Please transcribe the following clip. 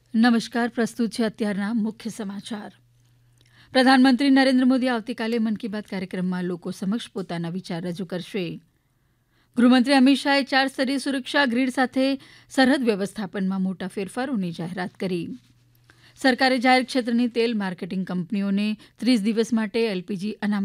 નમસ્કાર. પ્રસ્તુત છે અત્યારના મુખ્ય સમાચાર. પ્રધાનમંત્રી નરેન્દ્ર મોદી આવતીકાલે મન કી બાત કાર્યક્રમમાં લોકો સમક્ષ પોતાના વિચાર રજૂ કરશે. ગૃહમંત્રી અમિત શાહે 4 સ્તરીય સુરક્ષા ગ્રીડ સાથે સરહદ વ્યવસ્થાપનમાં મોટા ફેરફારોની જાહેરાત કરી. સરકારે જાહેર ક્ષેત્રની તેલ માર્કેટિંગ કંપનીઓને 30 દિવસ માટે એલપીજી અનામત